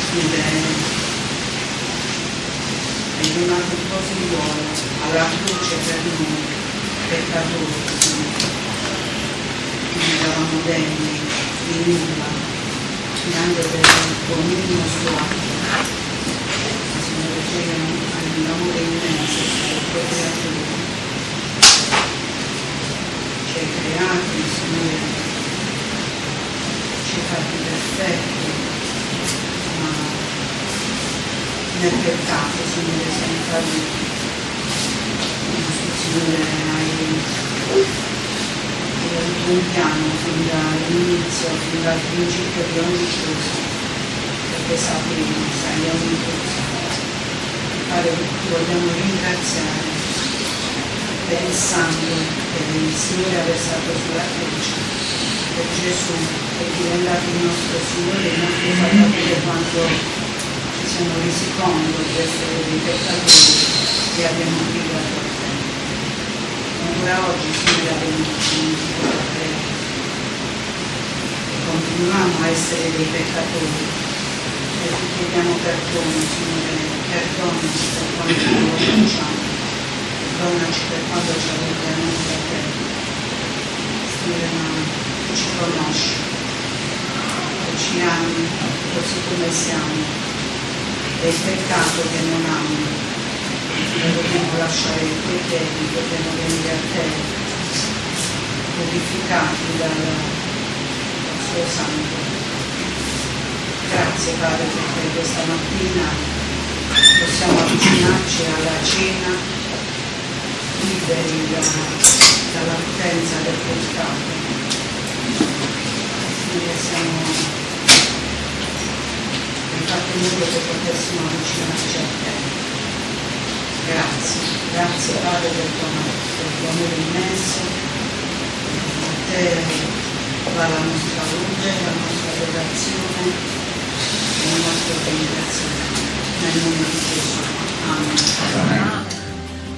Hai donato il tuo figliolo alla croce per noi, peccatori, non eravamo degni di nulla, neanche per il tuo minimo suato. Signore, chiedono all'amore immenso del tuo creatore. Ci hai creati, Signore, ci hai fatti perfetti, ma nel peccato, Signore, siamo caduti. Signore, hai avuto un piano fin dall'inizio, fin dal principio di ogni cosa, perché sai ogni cosa. Padre, ti vogliamo ringraziare per il sangue che il Signore ha versato sulla croce, per Gesù che è diventato il nostro Signore, il nostro Salvatore, quando ci siamo resi conto di essere dei peccatori e abbiamo gridato a te. Ancora oggi, Signore, abbiamo dimenticato a te e continuiamo a essere dei peccatori e ti chiediamo perdono, Signore, perdonaci per quando non lo facciamo, perdonaci per quando ci allontaniamo da te. Signore, ma tu ci conosci, tu ci ami così come siamo, è il peccato che non ami. Noi dobbiamo lasciare i tuoi piedi, dobbiamo venire a te, purificati dal suo sangue. Grazie Padre perché questa mattina possiamo avvicinarci alla cena, liberi dalla potenza del peccato. Hai fatto in modo che potessimo avvicinarci a te. Grazie Padre per il tuo amore immenso, a te va la nostra luce, la nostra adorazione e il nostro ringraziamento. Nel nome di Gesù. Amen.